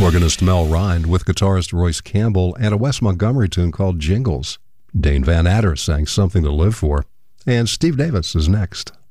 Organist Mel Rind with guitarist Royce Campbell and a Wes Montgomery tune called Jingles. Dane Van Adder sang Something to Live For. And Steve Davis is next.